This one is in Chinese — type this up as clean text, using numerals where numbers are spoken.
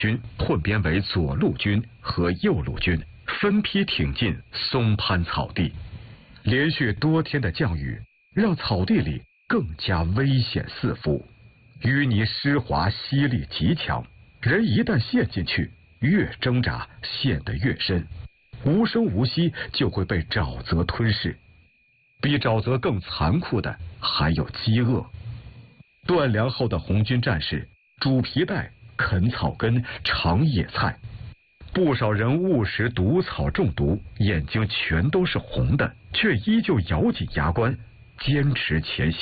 军混编为左路军和右路军，分批挺进松潘草地。连续多天的降雨，让草地里更加危险四伏，淤泥湿滑，吸力极强，人一旦陷进去，越挣扎陷得越深，无声无息就会被沼泽吞噬。比沼泽更残酷的还有饥饿。断粮后的红军战士煮皮带、啃草根、尝野菜，不少人误食毒草中毒，眼睛全都是红的，却依旧咬紧牙关，坚持前行。